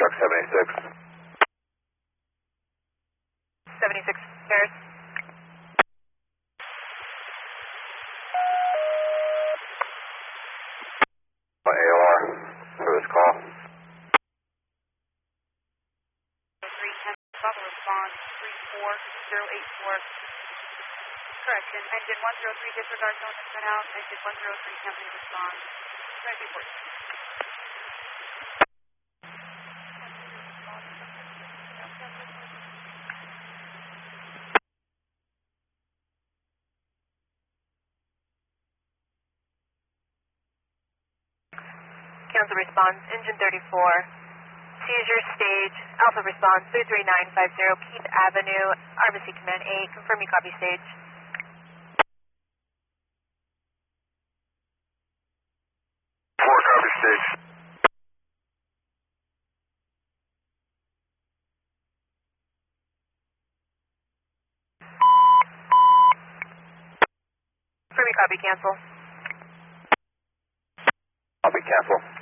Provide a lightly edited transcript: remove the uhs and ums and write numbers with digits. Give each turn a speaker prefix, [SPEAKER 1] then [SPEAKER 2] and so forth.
[SPEAKER 1] truck 76.
[SPEAKER 2] 76 Paris.
[SPEAKER 1] AOR for this call.
[SPEAKER 2] 310, Bravo response 34084. Correction, engine 103 disregard zone has been out. Engine 103 company response. Try report. Cancel response, engine 34. Seizure stage, Alpha response 33950, Keith Avenue, RBC Command 8. Confirm you copy stage.
[SPEAKER 1] Copy stage.
[SPEAKER 2] Confirm you copy cancel.
[SPEAKER 1] Copy cancel.